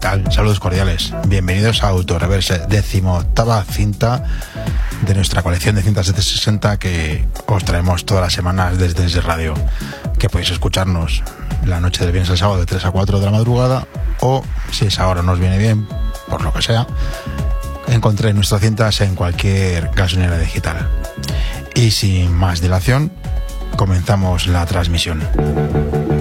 tal? Saludos cordiales. Bienvenidos a Autoreverse, 18ª cinta de nuestra colección de cintas de 60 que os traemos todas las semanas desde Radio. Que podéis escucharnos la noche del viernes al sábado de 3 a 4 de la madrugada, o si esa hora nos viene bien, por lo que sea, encontréis nuestras cintas en cualquier gasolinera digital. Y sin más dilación, comenzamos la transmisión.